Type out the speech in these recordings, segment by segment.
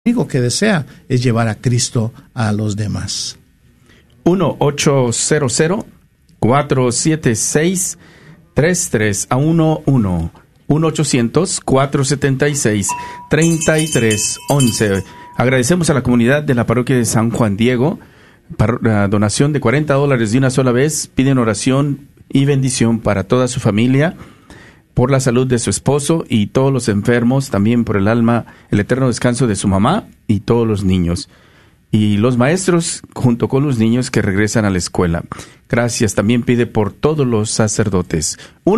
único que desea es llevar a Cristo a los demás. 1-800-476-3311. 1-800-476-3311. Agradecemos a la comunidad de la parroquia de San Juan Diego. La donación de $40 de una sola vez. Piden oración y bendición para toda su familia, por la salud de su esposo y todos los enfermos, también por el alma, el eterno descanso de su mamá y todos los niños. Y los maestros, junto con los niños que regresan a la escuela. Gracias. También pide por todos los sacerdotes.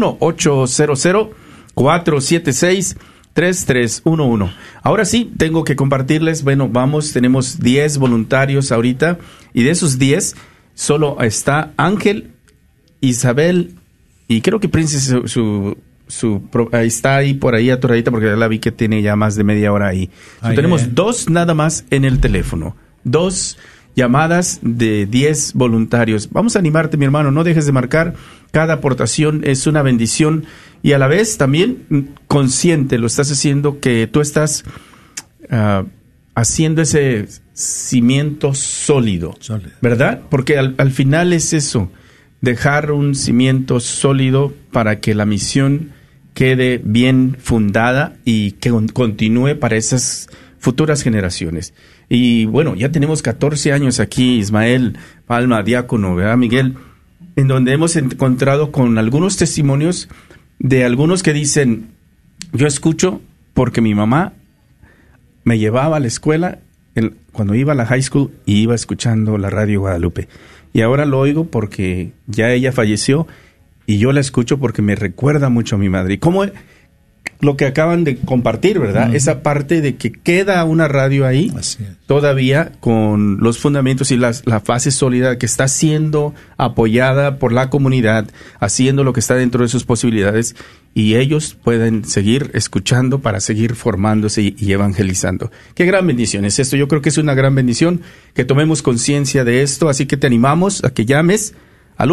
1-800-476-3311. Ahora sí, tengo que compartirles. Bueno, tenemos 10 voluntarios ahorita. Y de esos 10, solo está Ángel, Isabel, y creo que Princess, ahí está ahí por ahí atoradita, porque ya la vi que tiene ya más de media hora ahí. Tenemos 2 nada más en el teléfono. 2 llamadas de 10 voluntarios. Vamos a animarte, mi hermano, no dejes de marcar. Cada aportación es una bendición y a la vez también consciente, lo estás haciendo, que tú estás haciendo ese cimiento sólido, ¿verdad? Porque al final es eso, dejar un cimiento sólido para que la misión quede bien fundada y que continúe para esas futuras generaciones. Y bueno, ya tenemos 14 años aquí, Ismael Palma, diácono, ¿verdad, Miguel? En donde hemos encontrado con algunos testimonios de algunos que dicen: yo escucho porque mi mamá me llevaba a la escuela cuando iba a la high school y iba escuchando la radio Guadalupe. Y ahora lo oigo porque ya ella falleció y yo la escucho porque me recuerda mucho a mi madre. Y como lo que acaban de compartir, ¿verdad? Uh-huh. Esa parte de que queda una radio ahí todavía con los fundamentos y la base sólida, que está siendo apoyada por la comunidad, haciendo lo que está dentro de sus posibilidades, y ellos pueden seguir escuchando para seguir formándose y evangelizando. Qué gran bendición es esto. Yo creo que es una gran bendición que tomemos conciencia de esto, así que te animamos a que llames al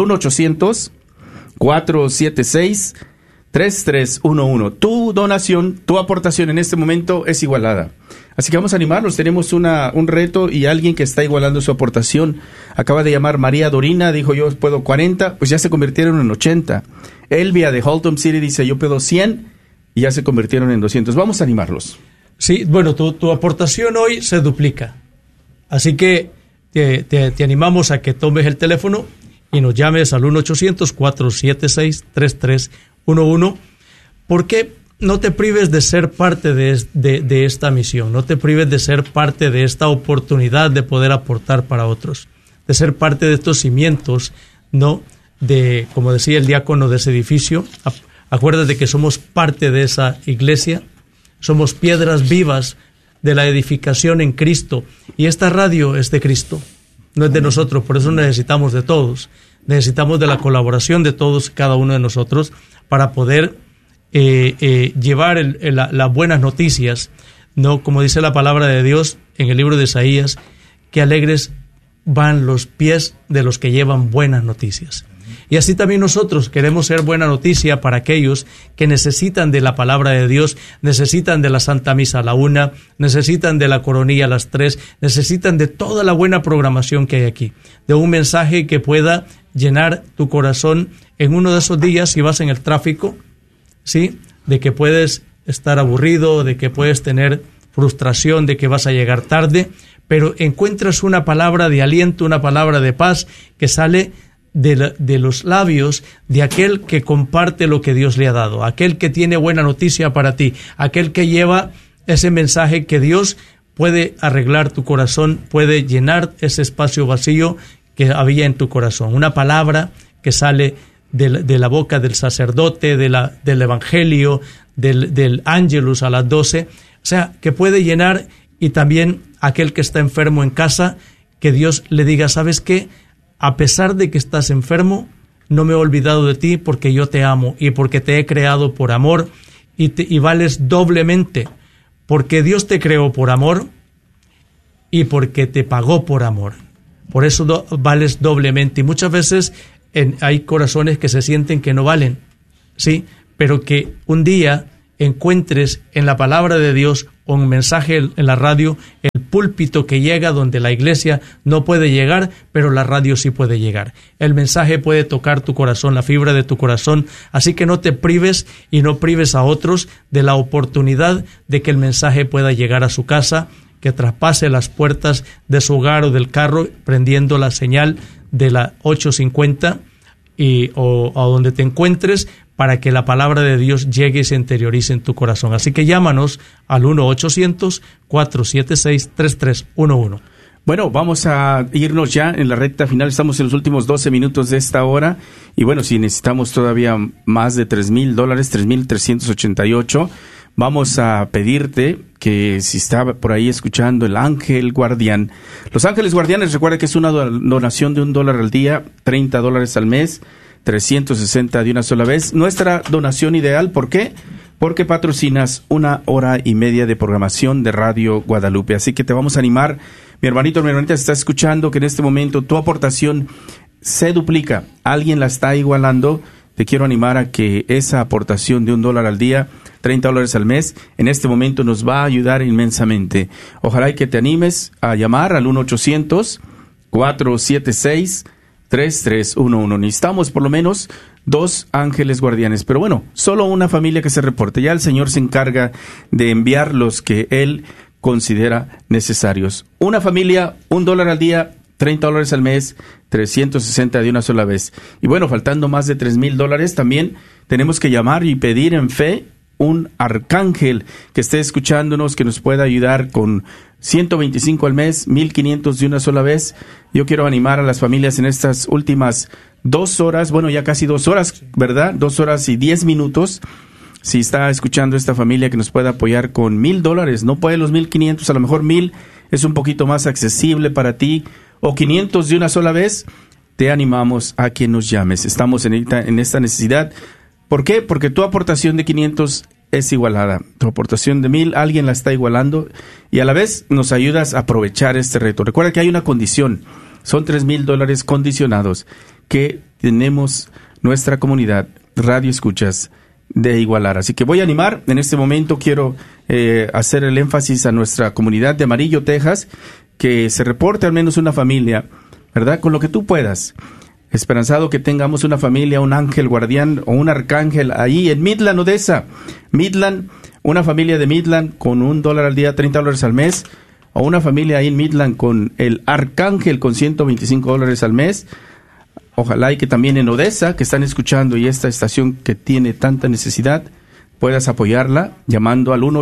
1-800-476-3311. Tu donación, tu aportación en este momento es igualada. Así que vamos a animarnos. Tenemos un reto y alguien que está igualando su aportación. Acaba de llamar María Dorina, dijo: yo puedo 40, pues ya se convirtieron en 80. Elvia de Haltom City dice: yo puedo 100, y ya se convirtieron en 200. Vamos a animarlos. Sí, bueno, tu aportación hoy se duplica. Así que te animamos a que tomes el teléfono y nos llames al 1-800-476-3311, porque no te prives de ser parte de esta misión, no te prives de ser parte de esta oportunidad de poder aportar para otros, de ser parte de estos cimientos, ¿no? De, como decía el diácono de ese edificio, acuérdate que somos parte de esa iglesia, somos piedras vivas de la edificación en Cristo, y esta radio es de Cristo, no es de nosotros. Por eso necesitamos de todos, necesitamos de la colaboración de todos, cada uno de nosotros, para poder llevar las buenas noticias, no, como dice la palabra de Dios en el libro de Isaías, que alegres van los pies de los que llevan buenas noticias. Y así también nosotros queremos ser buena noticia para aquellos que necesitan de la palabra de Dios, necesitan de la Santa Misa a la 1, necesitan de la coronilla a las 3, necesitan de toda la buena programación que hay aquí, de un mensaje que pueda llenar tu corazón en uno de esos días si vas en el tráfico, ¿sí? De que puedes estar aburrido, de que puedes tener frustración, de que vas a llegar tarde, pero encuentras una palabra de aliento, una palabra de paz que sale de los labios de aquel que comparte lo que Dios le ha dado, aquel que tiene buena noticia para ti, aquel que lleva ese mensaje que Dios puede arreglar tu corazón, puede llenar ese espacio vacío que había en tu corazón. Una palabra que sale de la boca del sacerdote, del evangelio, del ángelus a las 12, o sea, que puede llenar. Y también aquel que está enfermo en casa, que Dios le diga: ¿sabes qué? A pesar de que estás enfermo, no me he olvidado de ti, porque yo te amo y porque te he creado por amor, y vales doblemente, porque Dios te creó por amor y porque te pagó por amor. Por eso vales doblemente. Y muchas veces hay corazones que se sienten que no valen, ¿sí? Pero que un día encuentres en la palabra de Dios o un mensaje en la radio, el púlpito que llega donde la iglesia no puede llegar, pero la radio sí puede llegar. El mensaje puede tocar tu corazón, la fibra de tu corazón, así que no te prives y no prives a otros de la oportunidad de que el mensaje pueda llegar a su casa, que traspase las puertas de su hogar o del carro, prendiendo la señal de la 850 o a donde te encuentres, para que la palabra de Dios llegue y se interiorice en tu corazón. Así que llámanos al 1-800-476-3311. Bueno, vamos a irnos ya en la recta final. Estamos en los últimos 12 minutos de esta hora. Y bueno, si necesitamos todavía más de $3,000, 3,388, vamos a pedirte que si está por ahí escuchando el Ángel Guardián. Los Ángeles Guardianes, recuerda que es una donación de $1 al día, $30 al mes, 360 de una sola vez. Nuestra donación ideal, ¿por qué? Porque patrocinas 1 hora y media de programación de Radio Guadalupe. Así que te vamos a animar, mi hermanito, mi hermanita, si estás escuchando, que en este momento tu aportación se duplica, alguien la está igualando. Te quiero animar a que esa aportación de $1 al día, $30 al mes, en este momento nos va a ayudar inmensamente. Ojalá y que te animes a llamar al 1-800-476-3311. Necesitamos por lo menos 2 ángeles guardianes, pero bueno, solo una familia que se reporte. Ya el Señor se encarga de enviar los que Él considera necesarios. Una familia, $1 al día, $30 al mes, 360 de una sola vez. Y bueno, faltando más de $3,000, también tenemos que llamar y pedir en fe un arcángel que esté escuchándonos, que nos pueda ayudar con 125 al mes, 1,500 de una sola vez. Yo quiero animar a las familias en estas últimas 2 horas, bueno, ya casi 2 horas, ¿verdad? 2 horas y 10 minutos. Si está escuchando esta familia, que nos pueda apoyar con $1,000, no puede los 1,500, a lo mejor 1,000 es un poquito más accesible para ti, o 500 de una sola vez, te animamos a que nos llames. Estamos en esta necesidad. ¿Por qué? Porque tu aportación de 500 es igualada. Tu aportación de 1,000, alguien la está igualando, y a la vez nos ayudas a aprovechar este reto. Recuerda que hay una condición. Son $3,000 condicionados que tenemos nuestra comunidad Radio Escuchas de igualar. Así que voy a animar. En este momento quiero hacer el énfasis a nuestra comunidad de Amarillo, Texas, que se reporte al menos una familia, ¿verdad? Con lo que tú puedas. Esperanzado que tengamos una familia, un ángel guardián o un arcángel ahí en Midland, Odessa. Midland, una familia de Midland con $1 al día, $30 al mes. O una familia ahí en Midland con el arcángel con $125 al mes. Ojalá y que también en Odessa, que están escuchando, y esta estación que tiene tanta necesidad, puedas apoyarla llamando al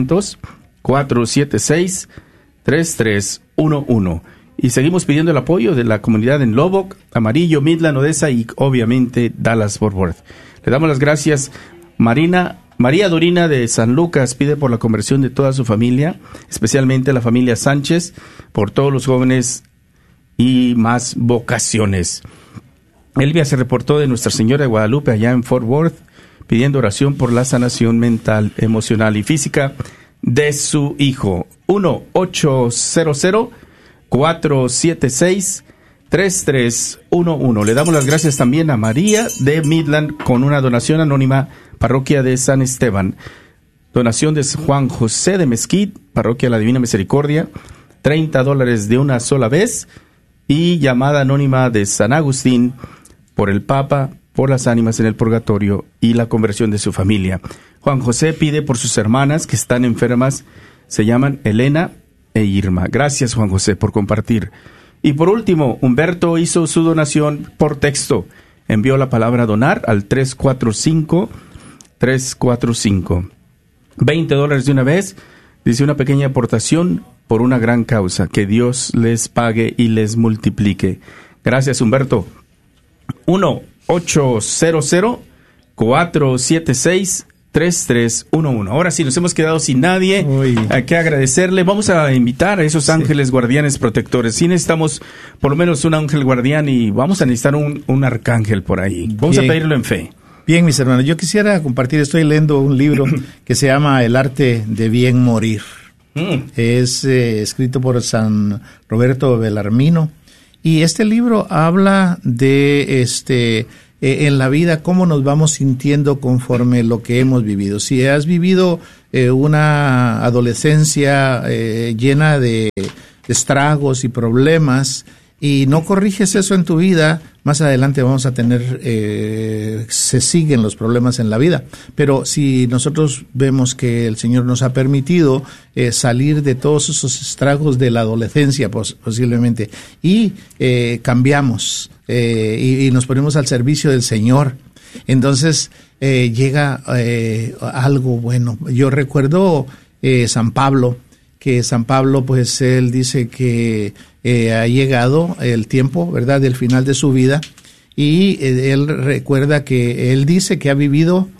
1-800-476-3311. Y seguimos pidiendo el apoyo de la comunidad en Lubbock, Amarillo, Midland, Odessa y obviamente Dallas-Fort Worth. Le damos las gracias. María Dorina de San Lucas pide por la conversión de toda su familia, especialmente la familia Sánchez, por todos los jóvenes y más vocaciones. Elvia se reportó de Nuestra Señora de Guadalupe allá en Fort Worth, pidiendo oración por la sanación mental, emocional y física de su hijo. 1-800-476-3311. Le damos las gracias también a María de Midland con una donación anónima, parroquia de San Esteban. Donación de Juan José de Mesquite, parroquia de la Divina Misericordia, $30 de una sola vez. Y llamada anónima de San Agustín por el Papa, por las ánimas en el purgatorio y la conversión de su familia. Juan José pide por sus hermanas que están enfermas, se llaman Elena e Irma. Gracias, Juan José, por compartir. Y por último, Humberto hizo su donación por texto. Envió la palabra donar al 345-345. $20 de una vez, dice, una pequeña aportación por una gran causa. Que Dios les pague y les multiplique. Gracias, Humberto. 1-800-476-3311. Ahora sí, nos hemos quedado sin nadie. Hay que agradecerle. Vamos a invitar a esos ángeles guardianes protectores. Sí necesitamos por lo menos un ángel guardián y vamos a necesitar un arcángel por ahí. Vamos a pedirlo en fe. Bien, mis hermanos, yo quisiera compartir, estoy leyendo un libro que se llama El arte de bien morir. Es escrito por San Roberto Bellarmino, y este libro habla de en la vida, cómo nos vamos sintiendo conforme lo que hemos vivido. Si has vivido una adolescencia llena de estragos y problemas, y no corriges eso en tu vida, más adelante vamos a tener, se siguen los problemas en la vida. Pero si nosotros vemos que el Señor nos ha permitido salir de todos esos estragos de la adolescencia posiblemente, y cambiamos y nos ponemos al servicio del Señor, entonces llega algo bueno. Yo recuerdo San Pablo, pues él dice que ha llegado el tiempo, ¿verdad?, del final de su vida, y él recuerda que él dice que ha vivido,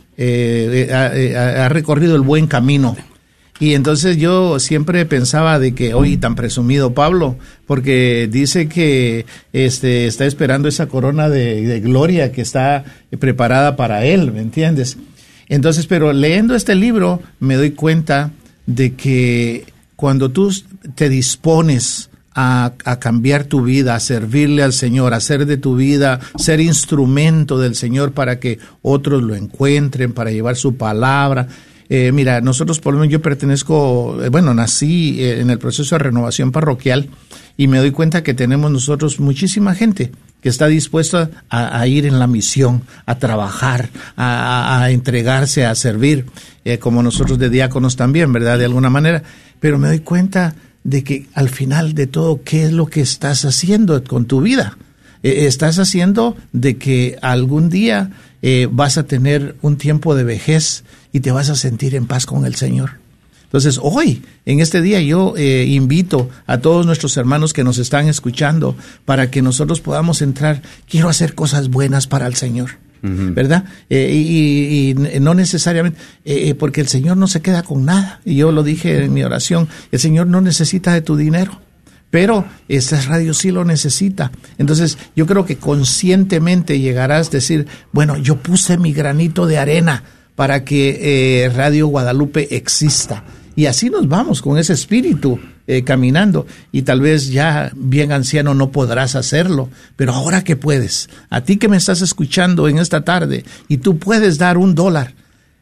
ha recorrido el buen camino. Y entonces yo siempre pensaba de que, oye, tan presumido Pablo, porque dice que está esperando esa corona de gloria que está preparada para él, ¿me entiendes? Entonces, pero leyendo este libro me doy cuenta de que cuando tú te dispones a cambiar tu vida, a servirle al Señor, a hacer de tu vida, ser instrumento del Señor para que otros lo encuentren, para llevar su palabra. Mira, nosotros, por lo menos yo pertenezco, nací en el proceso de renovación parroquial, y me doy cuenta que tenemos nosotros muchísima gente que está dispuesta a ir en la misión, a trabajar, a entregarse, a servir, como nosotros de diáconos también, ¿verdad?, de alguna manera. Pero me doy cuenta de que al final de todo, ¿qué es lo que estás haciendo con tu vida? Estás haciendo de que algún día vas a tener un tiempo de vejez y te vas a sentir en paz con el Señor. Entonces, hoy, en este día, yo invito a todos nuestros hermanos que nos están escuchando para que nosotros podamos entrar. Quiero hacer cosas buenas para el Señor, ¿verdad? Y no necesariamente, porque el Señor no se queda con nada. Y yo lo dije en mi oración, el Señor no necesita de tu dinero, pero esta radio sí lo necesita. Entonces, yo creo que conscientemente llegarás a decir, bueno, yo puse mi granito de arena para que Radio Guadalupe exista. Y así nos vamos con ese espíritu caminando, y tal vez ya bien anciano no podrás hacerlo, pero ahora que puedes, a ti que me estás escuchando en esta tarde y tú puedes dar $1,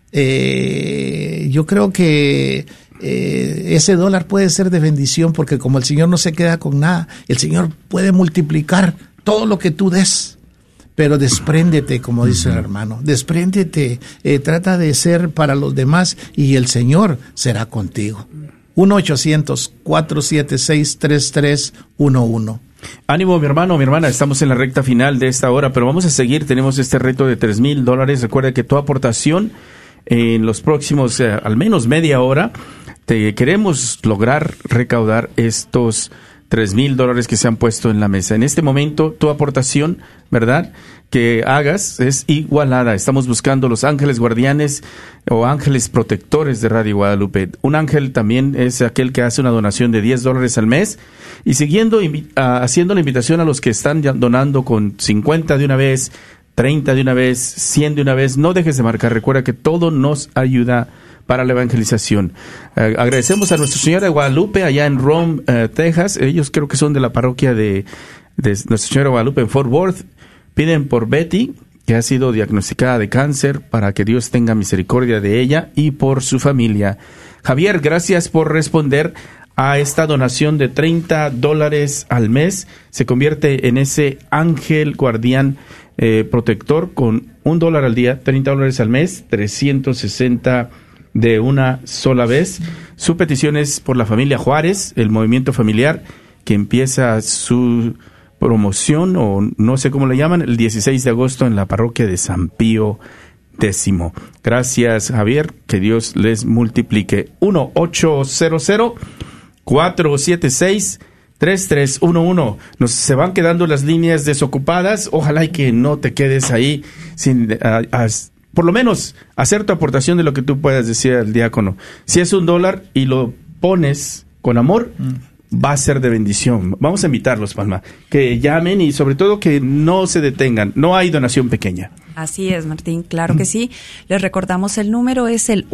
yo creo que ese $1 puede ser de bendición, porque como el Señor no se queda con nada, el Señor puede multiplicar todo lo que tú des. Pero despréndete, como dice el hermano, despréndete, trata de ser para los demás y el Señor será contigo. 1-800-476-3311. Ánimo, mi hermano, mi hermana, estamos en la recta final de esta hora, pero vamos a seguir. Tenemos este reto de $3,000. Recuerda que tu aportación en los próximos, al menos media hora, te queremos lograr recaudar estos $3,000 que se han puesto en la mesa. En este momento, tu aportación, ¿verdad?, que hagas es igualada. Estamos buscando los ángeles guardianes o ángeles protectores de Radio Guadalupe. Un ángel también es aquel que hace una donación de $10 al mes. Y siguiendo, haciendo la invitación a los que están donando con 50 de una vez, 30 de una vez, 100 de una vez, no dejes de marcar. Recuerda que todo nos ayuda para la evangelización. Agradecemos a Nuestra Señora de Guadalupe allá en Rome, Texas. Ellos creo que son de la parroquia de Nuestra Señora de Guadalupe en Fort Worth. Piden por Betty, que ha sido diagnosticada de cáncer, para que Dios tenga misericordia de ella y por su familia. Javier, gracias por responder a esta donación de $30 al mes. Se convierte en ese ángel guardián protector con $1 al día, $30 al mes, 360 de una sola vez. Su petición es por la familia Juárez, el movimiento familiar que empieza su promoción, o no sé cómo le llaman, el 16 de agosto en la parroquia de San Pío X. Gracias, Javier, que Dios les multiplique. 1-800-476-3311. Se van quedando las líneas desocupadas. Ojalá y que no te quedes ahí sin por lo menos hacer tu aportación de lo que tú puedas decir al diácono. Si es $1 y lo pones con amor, va a ser de bendición. Vamos a invitarlos, Palma, que llamen y sobre todo que no se detengan. No hay donación pequeña. Así es, Martín, claro que sí. Les recordamos el número, es el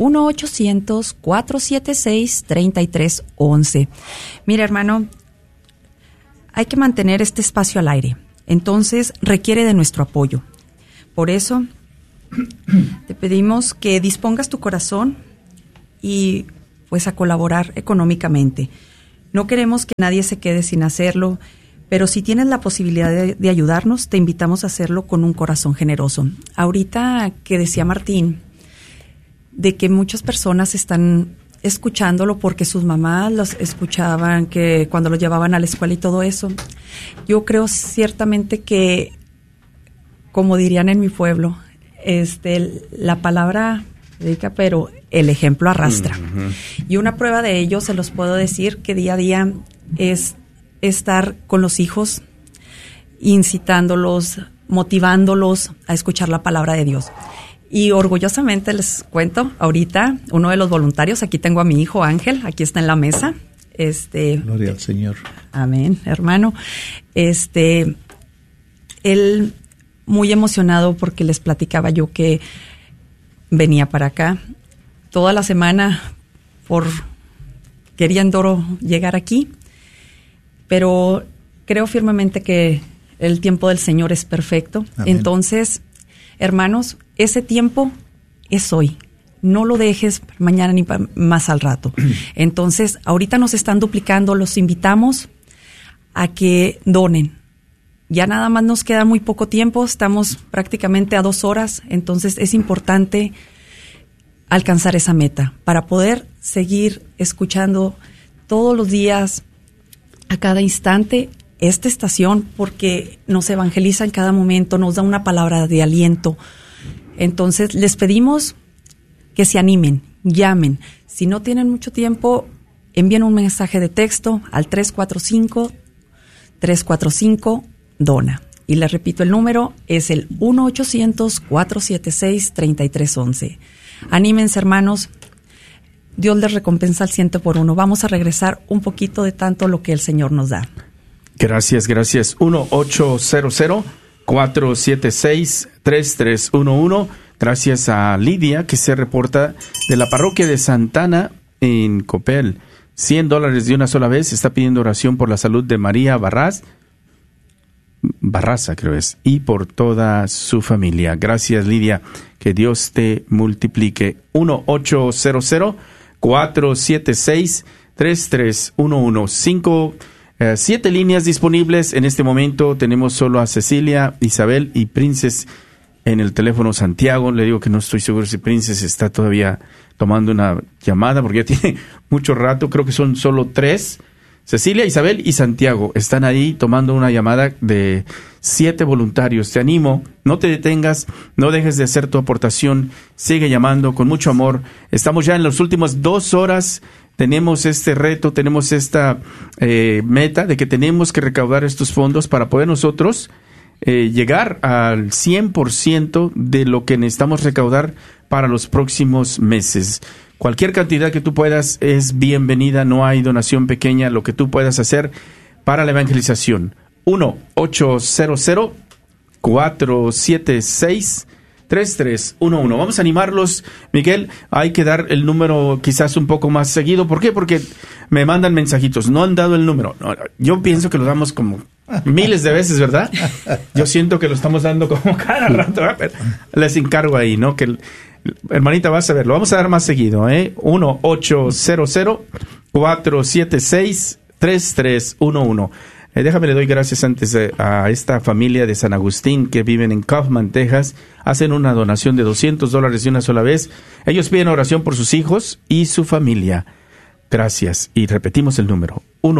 1-800-476-3311. Mira, hermano, hay que mantener este espacio al aire. Entonces, requiere de nuestro apoyo. Por eso te pedimos que dispongas tu corazón y pues a colaborar económicamente. No queremos que nadie se quede sin hacerlo, pero si tienes la posibilidad de ayudarnos, te invitamos a hacerlo con un corazón generoso. Ahorita que decía Martín, de que muchas personas están escuchándolo porque sus mamás los escuchaban, que cuando lo llevaban a la escuela y todo eso. Yo creo ciertamente que, como dirían en mi pueblo, la palabra predica, pero el ejemplo arrastra. Uh-huh. Y una prueba de ello, se los puedo decir, que día a día es estar con los hijos, incitándolos, motivándolos a escuchar la palabra de Dios. Y orgullosamente les cuento, ahorita uno de los voluntarios, aquí tengo a mi hijo Ángel, aquí está en la mesa. Gloria al Señor. Amén, hermano. Él muy emocionado porque les platicaba yo que venía para acá toda la semana queriendo llegar aquí, pero creo firmemente que el tiempo del Señor es perfecto. Amén. Entonces, hermanos, ese tiempo es hoy. No lo dejes para mañana ni para más al rato. Entonces, ahorita nos están duplicando. Los invitamos a que donen. Ya nada más nos queda muy poco tiempo. Estamos prácticamente a 2 horas. Entonces, es importante alcanzar esa meta para poder seguir escuchando todos los días, a cada instante, esta estación, porque nos evangeliza en cada momento, nos da una palabra de aliento. Entonces, les pedimos que se animen, llamen. Si no tienen mucho tiempo, envíen un mensaje de texto al 345-345-DONA. Y les repito, el número es el 1-800-476-3311. Anímense, hermanos. Dios les recompensa al 100 por 1. Vamos a regresar un poquito de tanto lo que el Señor nos da. Gracias. 1-800-476-3311. Gracias a Lidia, que se reporta de la parroquia de Santana en Copel. $100 de una sola vez. Está pidiendo oración por la salud de María Barraza, creo es, y por toda su familia. Gracias, Lidia. Que Dios te multiplique. 1-800-476-3311. 7 líneas disponibles. En este momento tenemos solo a Cecilia, Isabel y Princes en el teléfono. Santiago, le digo que no estoy seguro si Princes está todavía tomando una llamada porque ya tiene mucho rato. Creo que son solo 3. Cecilia, Isabel y Santiago están ahí tomando una llamada de 7 voluntarios. Te animo, no te detengas, no dejes de hacer tu aportación, sigue llamando con mucho amor. Estamos ya en las últimas 2 horas, tenemos este reto, tenemos esta meta de que tenemos que recaudar estos fondos para poder nosotros llegar al 100% de lo que necesitamos recaudar para los próximos meses. Cualquier cantidad que tú puedas es bienvenida, no hay donación pequeña, lo que tú puedas hacer para la evangelización. 1-800-476-3311. Vamos a animarlos, Miguel, hay que dar el número quizás un poco más seguido. ¿Por qué? Porque me mandan mensajitos, no han dado el número. No, yo pienso que lo damos como miles de veces, ¿verdad? Yo siento que lo estamos dando como cada rato. Les encargo ahí, ¿no? Que hermanita, vas a ver, lo vamos a dar más seguido, 1-800-476-3311. Déjame, le doy gracias antes a esta familia de San Agustín que viven en Kaufman, Texas. Hacen una donación de $200 de una sola vez. Ellos piden oración por sus hijos y su familia. Gracias. Y repetimos el número.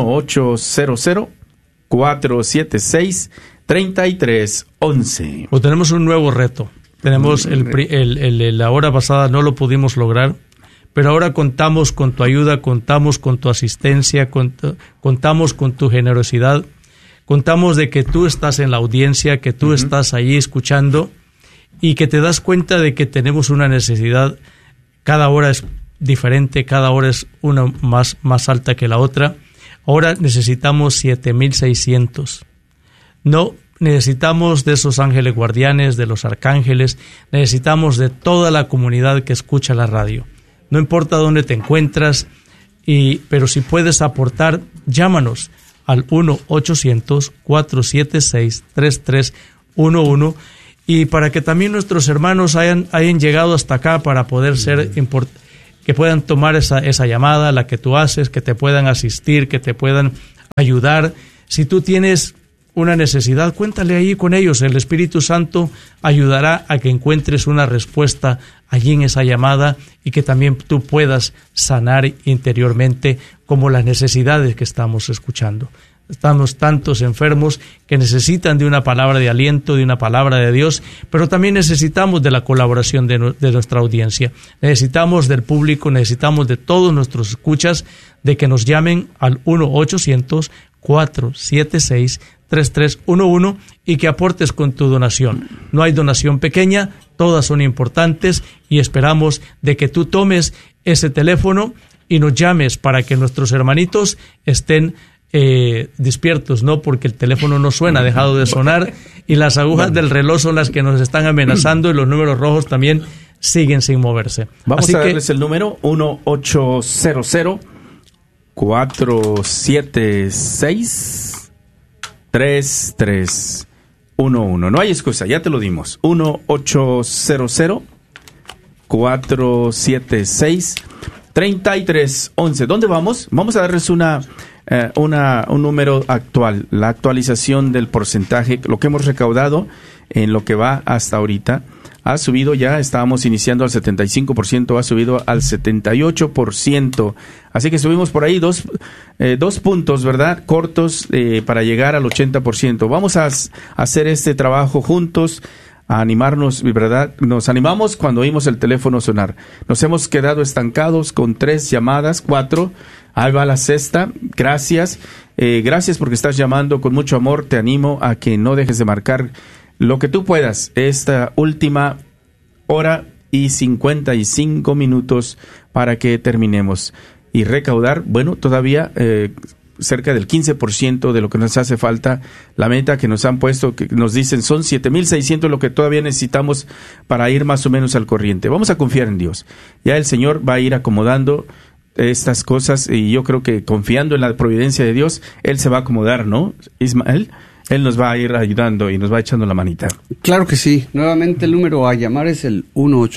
1-800-476-3311. Pues tenemos un nuevo reto. Tenemos la hora pasada no lo pudimos lograr, pero ahora contamos con tu ayuda, contamos con tu asistencia, contamos con tu generosidad, contamos de que tú estás en la audiencia, que tú estás ahí escuchando y que te das cuenta de que tenemos una necesidad. Cada hora es diferente, cada hora es una más alta que la otra. Ahora necesitamos 7,600. No necesitamos de esos ángeles guardianes, de los arcángeles, necesitamos de toda la comunidad que escucha la radio. No importa dónde te encuentras, pero si puedes aportar, llámanos al 1-800-476-3311 y para que también nuestros hermanos hayan llegado hasta acá para poder ser que puedan tomar esa llamada, la que tú haces, que te puedan asistir, que te puedan ayudar. Si tú tienes una necesidad, cuéntale ahí con ellos. El Espíritu Santo ayudará a que encuentres una respuesta allí en esa llamada y que también tú puedas sanar interiormente como las necesidades que estamos escuchando. Estamos tantos enfermos que necesitan de una palabra de aliento, de una palabra de Dios, pero también necesitamos de la colaboración de nuestra audiencia. Necesitamos del público, necesitamos de todos nuestros escuchas, de que nos llamen al 1-800-476-3311 y que aportes con tu donación. No hay donación pequeña, todas son importantes y esperamos de que tú tomes ese teléfono y nos llames para que nuestros hermanitos estén despiertos, ¿no? Porque el teléfono no suena, ha dejado de sonar y las agujas del reloj son las que nos están amenazando y los números rojos también siguen sin moverse. Vamos a darles el número 1-800-476-3311. No hay excusa, ya te lo dimos. 1-800-476-3311. ¿Dónde vamos? Vamos a darles un número actual, la actualización del porcentaje, lo que hemos recaudado en lo que va hasta ahorita. Ha subido ya, estábamos iniciando al 75%, ha subido al 78%. Así que subimos por ahí dos puntos, ¿verdad? Cortos para llegar al 80%. Vamos a hacer este trabajo juntos, a animarnos, ¿verdad? Nos animamos cuando oímos el teléfono sonar. Nos hemos quedado estancados con 3 llamadas, 4. Ahí va la sexta. Gracias. Gracias porque estás llamando con mucho amor. Te animo a que no dejes de marcar lo que tú puedas. Esta última hora y 55 minutos para que terminemos. Y recaudar, bueno, todavía cerca del 15% de lo que nos hace falta. La meta que nos han puesto, que nos dicen son 7,600 lo que todavía necesitamos para ir más o menos al corriente. Vamos a confiar en Dios. Ya el Señor va a ir acomodando estas cosas y yo creo que confiando en la providencia de Dios, Él se va a acomodar, ¿no, Ismael? Él nos va a ir ayudando y nos va echando la manita. Claro que sí. Nuevamente el número a llamar es el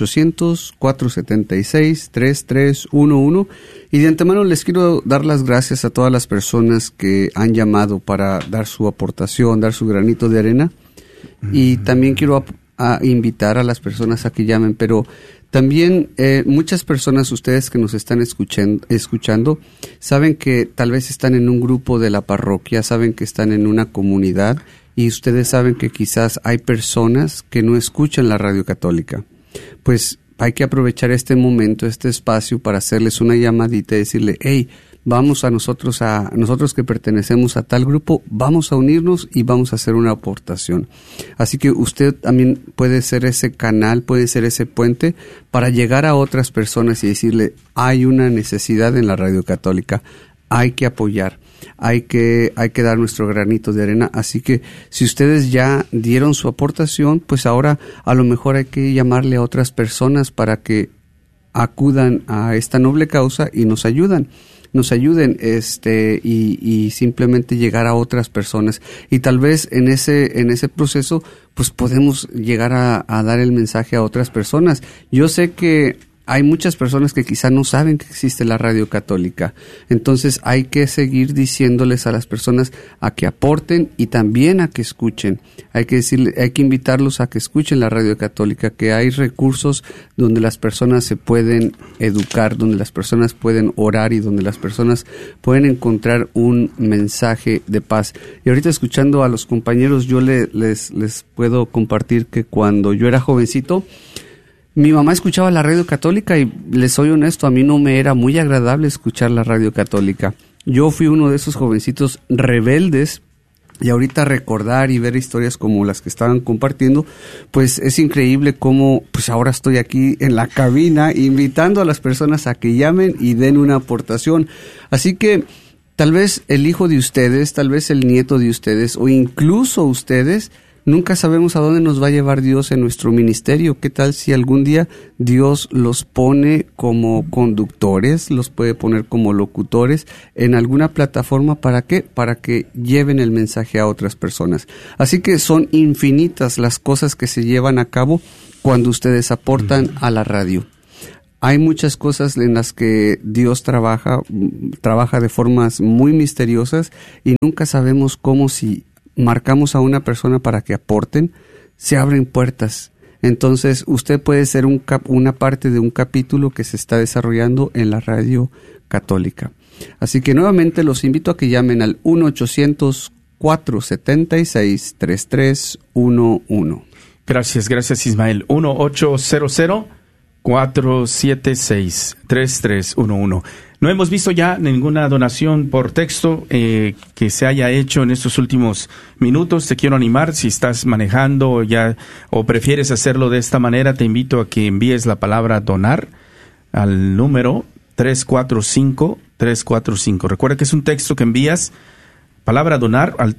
1-800-476-3311. Y de antemano les quiero dar las gracias a todas las personas que han llamado para dar su aportación, dar su granito de arena. Y también quiero invitar a las personas a que llamen, pero también muchas personas, ustedes que nos están escuchando, saben que tal vez están en un grupo de la parroquia, saben que están en una comunidad y ustedes saben que quizás hay personas que no escuchan la radio católica. Pues hay que aprovechar este momento, este espacio para hacerles una llamadita y decirle, hey, vamos a nosotros que pertenecemos a tal grupo, vamos a unirnos y vamos a hacer una aportación. Así que usted también puede ser ese canal, puede ser ese puente para llegar a otras personas y decirle, hay una necesidad en la radio católica, hay que apoyar, hay que dar nuestro granito de arena. Así que si ustedes ya dieron su aportación, pues ahora a lo mejor hay que llamarle a otras personas para que acudan a esta noble causa y nos ayuden y simplemente llegar a otras personas y tal vez en ese proceso pues podemos llegar a dar el mensaje a otras personas. Yo sé que hay muchas personas que quizá no saben que existe la radio católica, entonces hay que seguir diciéndoles a las personas a que aporten y también a que escuchen. Hay que invitarlos a que escuchen la radio católica, que hay recursos donde las personas se pueden educar, donde las personas pueden orar y donde las personas pueden encontrar un mensaje de paz. Y ahorita escuchando a los compañeros, yo les puedo compartir que cuando yo era jovencito, mi mamá escuchaba la radio católica y les soy honesto, a mí no me era muy agradable escuchar la radio católica. Yo fui uno de esos jovencitos rebeldes y ahorita recordar y ver historias como las que estaban compartiendo, pues es increíble cómo pues ahora estoy aquí en la cabina invitando a las personas a que llamen y den una aportación. Así que tal vez el hijo de ustedes, tal vez el nieto de ustedes o incluso ustedes Nunca sabemos a dónde nos va a llevar Dios en nuestro ministerio. ¿Qué tal si algún día Dios los pone como conductores, los puede poner como locutores en alguna plataforma? ¿Para qué? Para que lleven el mensaje a otras personas. Así que son infinitas las cosas que se llevan a cabo cuando ustedes aportan a la radio. Hay muchas cosas en las que Dios trabaja de formas muy misteriosas y nunca sabemos cómo, si marcamos a una persona para que aporten, se abren puertas. Entonces, usted puede ser una parte de un capítulo que se está desarrollando en la radio católica. Así que nuevamente los invito a que llamen al 1-800-476-3311. Gracias Ismael. 1-800-476-3311. No hemos visto ya ninguna donación por texto que se haya hecho en estos últimos minutos. Te quiero animar, si estás manejando o prefieres hacerlo de esta manera, te invito a que envíes la palabra donar al número 345-345. Recuerda que es un texto que envías, palabra donar al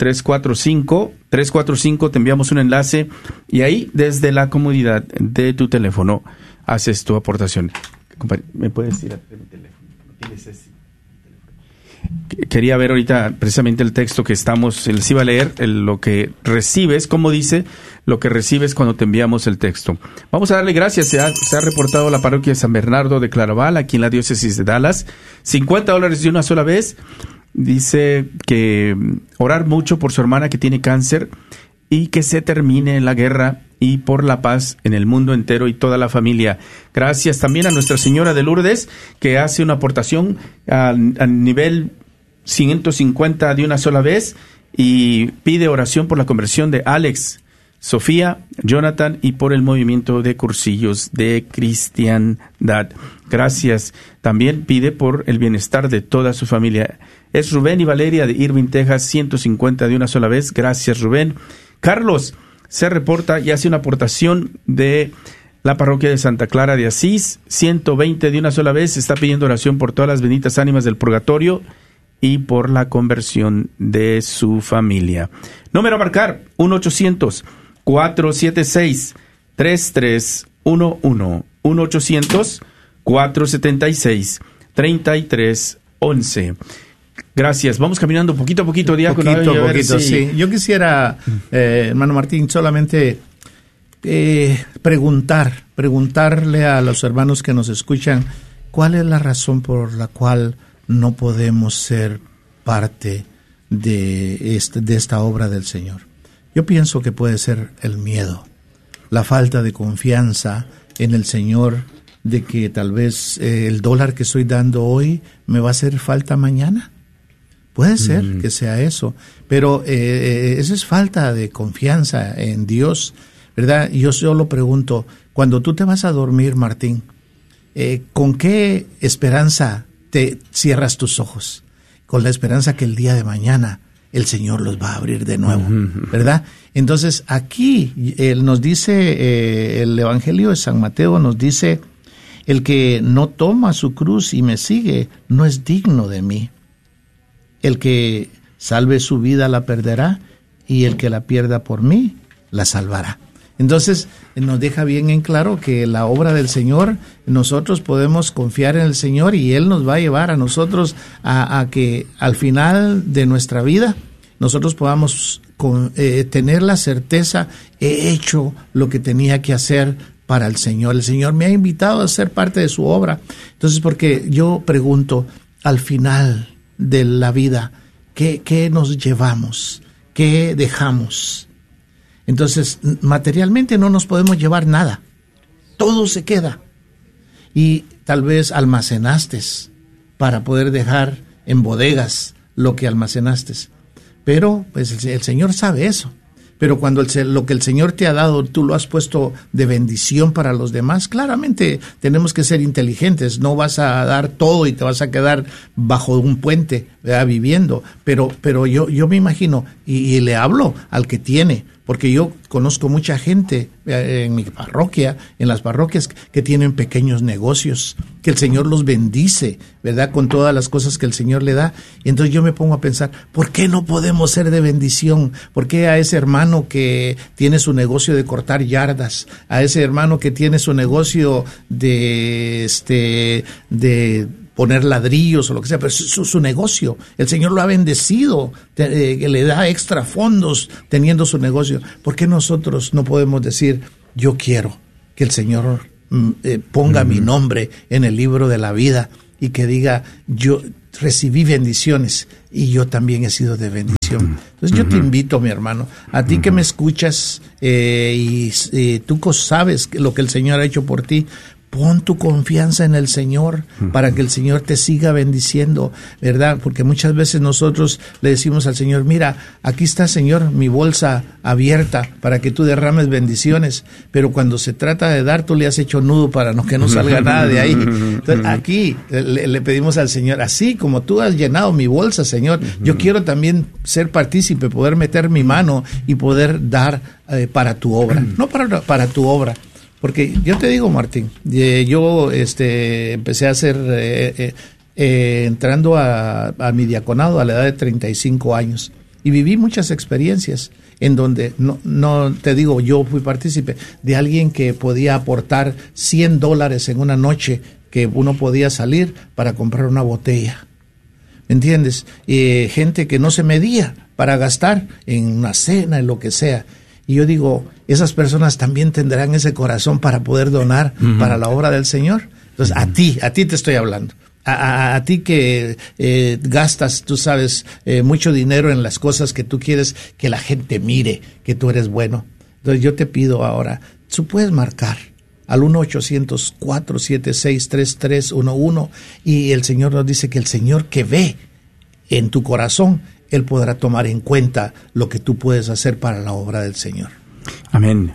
345, te enviamos un enlace y ahí desde la comodidad de tu teléfono haces tu aportación. Compadre, ¿me puedes ir a mi teléfono? ¿No tienes ese teléfono? Quería ver ahorita precisamente el texto que les iba a leer, lo que recibes, como dice, lo que recibes cuando te enviamos el texto. Vamos a darle gracias. Se ha reportado la parroquia de San Bernardo de Claraval, aquí en la diócesis de Dallas, $50 de una sola vez. Dice que orar mucho por su hermana que tiene cáncer y que se termine la guerra y por la paz en el mundo entero y toda la familia. Gracias también a Nuestra Señora de Lourdes, que hace una aportación a nivel 150 de una sola vez y pide oración por la conversión de Alex, Sofía, Jonathan y por el movimiento de cursillos de cristiandad. Gracias. También pide por el bienestar de toda su familia. Es Rubén y Valeria de Irving, Texas, 150 de una sola vez. Gracias, Rubén. Carlos se reporta y hace una aportación de la parroquia de Santa Clara de Asís, 120 de una sola vez. Está pidiendo oración por todas las benditas ánimas del purgatorio y por la conversión de su familia. Número a marcar, 1-800-476-3311. 1-800-476-3311. Gracias. Vamos caminando poquito a poquito, diácono. Poquito, sí. Yo quisiera, hermano Martín, solamente preguntarle a los hermanos que nos escuchan, ¿cuál es la razón por la cual no podemos ser parte de esta obra del Señor? Yo pienso que puede ser el miedo, la falta de confianza en el Señor, de que tal vez el dólar que estoy dando hoy me va a hacer falta mañana. Puede ser que sea eso, pero eso es falta de confianza en Dios, ¿verdad? Yo solo pregunto, cuando tú te vas a dormir, Martín, ¿con qué esperanza te cierras tus ojos? Con la esperanza que el día de mañana el Señor los va a abrir de nuevo, ¿verdad? Entonces, aquí nos dice, el Evangelio de San Mateo nos dice, el que no toma su cruz y me sigue, no es digno de mí. El que salve su vida la perderá, y el que la pierda por mí, la salvará. Entonces, nos deja bien en claro que la obra del Señor, nosotros podemos confiar en el Señor y Él nos va a llevar a nosotros a que al final de nuestra vida, nosotros podamos tener la certeza, he hecho lo que tenía que hacer para el Señor. El Señor me ha invitado a ser parte de su obra. Entonces, porque yo pregunto, al final de la vida, ¿qué nos llevamos? ¿Qué dejamos? Entonces, materialmente no nos podemos llevar nada. Todo se queda. Y tal vez almacenaste para poder dejar en bodegas lo que almacenaste. Pero pues el Señor sabe eso. Pero cuando lo que el Señor te ha dado, tú lo has puesto de bendición para los demás, claramente tenemos que ser inteligentes. No vas a dar todo y te vas a quedar bajo un puente, ¿verdad? Viviendo. Pero yo me imagino, y le hablo al que tiene, porque yo conozco mucha gente en mi parroquia, en las parroquias, que tienen pequeños negocios, que el Señor los bendice, ¿verdad? Con todas las cosas que el Señor le da. Y entonces yo me pongo a pensar, ¿por qué no podemos ser de bendición? ¿Por qué a ese hermano que tiene su negocio de cortar yardas, a ese hermano que tiene su negocio de poner ladrillos o lo que sea, pero su negocio, el Señor lo ha bendecido, le da extra fondos teniendo su negocio? ¿Por qué nosotros no podemos decir, yo quiero que el Señor ponga mi nombre en el libro de la vida y que diga, yo recibí bendiciones y yo también he sido de bendición? Entonces yo te invito, mi hermano, a ti que me escuchas y tú sabes lo que el Señor ha hecho por ti. Pon tu confianza en el Señor para que el Señor te siga bendiciendo, ¿verdad? Porque muchas veces nosotros le decimos al Señor, mira, aquí está, Señor, mi bolsa abierta para que tú derrames bendiciones, pero cuando se trata de dar, tú le has hecho nudo para que no salga nada de ahí. Entonces aquí le pedimos al Señor, así como tú has llenado mi bolsa, Señor, yo quiero también ser partícipe, poder meter mi mano y poder dar para tu obra, no para tu obra. Porque yo te digo, Martín, yo empecé a hacer, entrando a mi diaconado a la edad de 35 años y viví muchas experiencias en donde, no te digo, yo fui partícipe de alguien que podía aportar $100 en una noche que uno podía salir para comprar una botella. ¿Me entiendes? Gente que no se medía para gastar en una cena, en lo que sea. Y yo digo, esas personas también tendrán ese corazón para poder donar para la obra del Señor. Entonces, a ti te estoy hablando. A ti que gastas, tú sabes, mucho dinero en las cosas que tú quieres que la gente mire que tú eres bueno. Entonces, yo te pido ahora, tú puedes marcar al 1-800-476-3311 y el Señor nos dice que el Señor que ve en tu corazón, Él podrá tomar en cuenta lo que tú puedes hacer para la obra del Señor. Amén.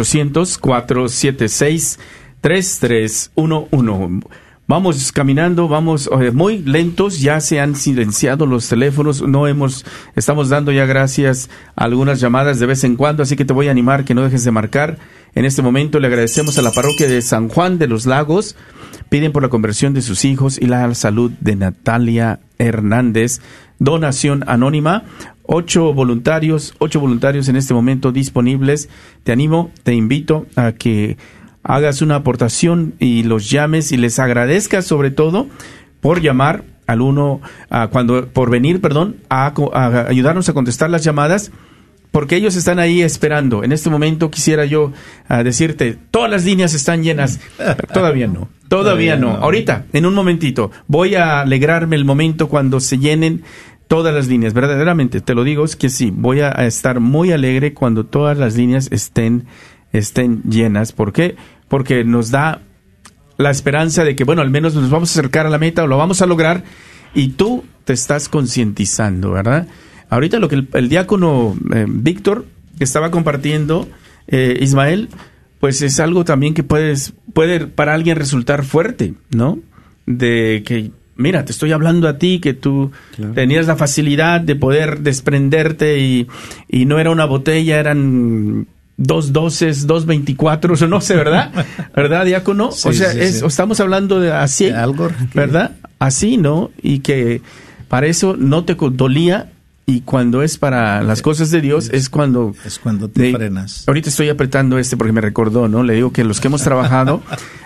1-800-476-3311. Vamos caminando, vamos muy lentos, ya se han silenciado los teléfonos, estamos dando ya gracias a algunas llamadas de vez en cuando, así que te voy a animar que no dejes de marcar. En este momento le agradecemos a la parroquia de San Juan de los Lagos, piden por la conversión de sus hijos y la salud de Natalia Hernández, donación anónima, 8 voluntarios en este momento disponibles. Te invito a que hagas una aportación y los llames y les agradezcas sobre todo por llamar por venir a ayudarnos a contestar las llamadas, porque ellos están ahí esperando. En este momento quisiera yo decirte, todas las líneas están llenas. Todavía no. Ahorita, en un momentito, voy a alegrarme el momento cuando se llenen todas las líneas. Verdaderamente, te lo digo, es que sí, voy a estar muy alegre cuando todas las líneas estén llenas. ¿Por qué? Porque nos da la esperanza de que, bueno, al menos nos vamos a acercar a la meta o lo vamos a lograr, y tú te estás concientizando, ¿verdad? Ahorita lo que el diácono Víctor estaba compartiendo, Ismael, pues es algo también que puede para alguien resultar fuerte, ¿no? De que, mira, te estoy hablando a ti, que tú tenías la facilidad de poder desprenderte y no era una botella, eran 2 12s, 2 24s, o no sé, ¿verdad? ¿Verdad, diácono? Sí, o sea, sí. Estamos hablando de así, algo, ¿verdad? Así, ¿no? Y que para eso no te dolía, y cuando es para las cosas de Dios es cuando te frenas. Ahorita estoy apretando porque me recordó, ¿no? Le digo que los que hemos trabajado